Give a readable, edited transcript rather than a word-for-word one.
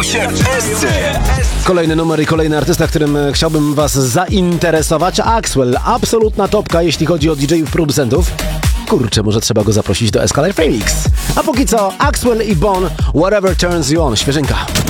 się w SC. Kolejny numer i kolejny artysta, którym chciałbym was zainteresować. Axwell, absolutna topka, jeśli chodzi o DJ-ów, producentów. Kurczę, może trzeba go zaprosić do SK Live Remix. A póki co, Axwell i Bon, Whatever Turns You On, świeżynka.